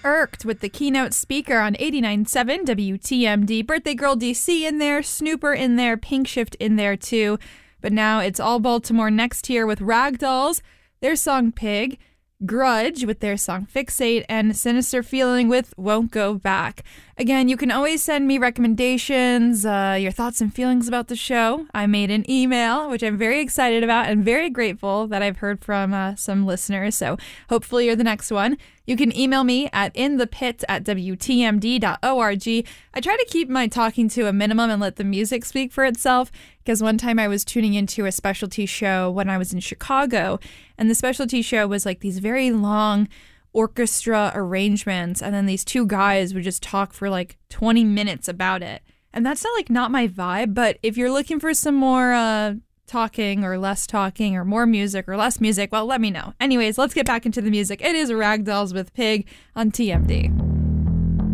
Irked with the keynote speaker on 89.7 WTMD. Birthday Girl DC in there, Snooper in there, Pink Shift in there too. But now it's all Baltimore next here with Ragdolls, their song Pig, Grudge with their song Fixate, and Sinister Feeling with Won't Go Back. Again, you can always send me recommendations, your thoughts and feelings about the show. I made an email, which I'm very excited about and very grateful that I've heard from some listeners, so hopefully you're the next one. You can email me at inthepit@wtmd.org. I try to keep my talking to a minimum and let the music speak for itself, because one time I was tuning into a specialty show when I was in Chicago, and the specialty show was like these very long orchestra arrangements, and then these two guys would just talk for like 20 minutes about it. And that's not my vibe, but if you're looking for some more talking or less talking or more music or less music, well, let me know. Anyways, let's get back into the music. It is Ragdolls with Pig on TMD.